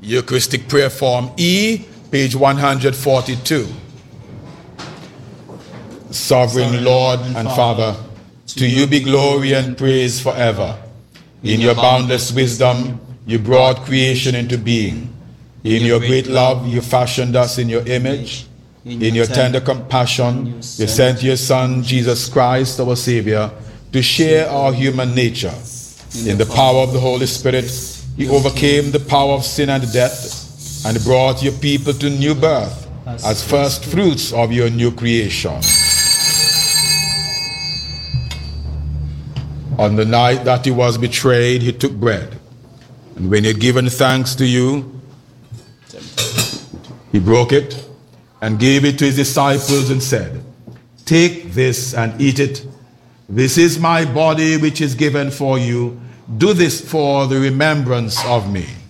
Eucharistic Prayer Form E, page 142. Sovereign Lord and Father, to you be glory and praise forever. In your boundless wisdom, you brought creation into being. In your great love, you fashioned us in your image. In your tender compassion, you sent your Son, Jesus Christ, our Savior, to share our human nature. In the power of the Holy Spirit, you overcame the power of sin and death, and brought your people to new birth as first fruits of your new creation. On the night that he was betrayed, he took bread, and when he had given thanks to you, he broke it and gave it to his disciples and said, "Take this and eat it. This is my body which is given for you. Do this for the remembrance of me."